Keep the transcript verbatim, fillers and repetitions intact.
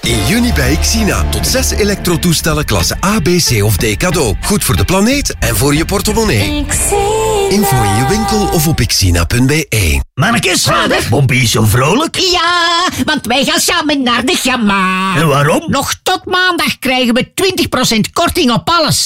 In juni bij Xina. Tot zes elektrotoestellen klasse A, B, C of D cadeau. Goed voor de planeet en voor je portemonnee. Info in je winkel of op xina punt b e. Mannekes, Bompie is zo vrolijk. Ja, want wij gaan samen naar de Gamma. En waarom? Nog tot maandag krijgen we twintig procent korting op alles.